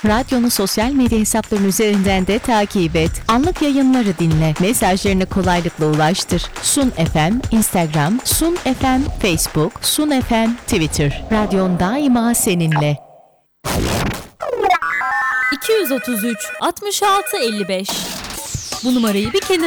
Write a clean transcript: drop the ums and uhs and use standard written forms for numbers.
Radyonun sosyal medya hesaplarının üzerinden de takip et. Anlık yayınları dinle. Mesajlarını kolaylıkla ulaştır. Sun FM Instagram, Sun FM Facebook, Sun FM Twitter. Radyon daima seninle. 233 66 55. Bu numarayı bir kenara